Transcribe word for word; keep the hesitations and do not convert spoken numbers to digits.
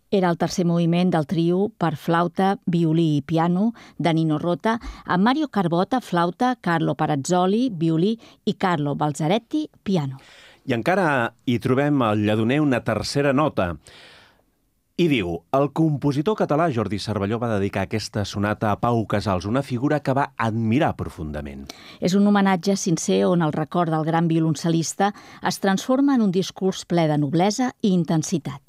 Era el tercer moviment del trio per flauta, violí i piano de Nino Rota, amb Mario Carbota, flauta, Carlo Parazzoli, violí i Carlo Balzaretti, piano. I encara hi trobem al lladoner una tercera nota. I diu, el compositor català Jordi Cervelló va dedicar aquesta sonata a Pau Casals, una figura que va admirar profundament. És un homenatge sincer on el record del gran violoncel·lista es transforma en un discurs ple de noblesa i intensitat.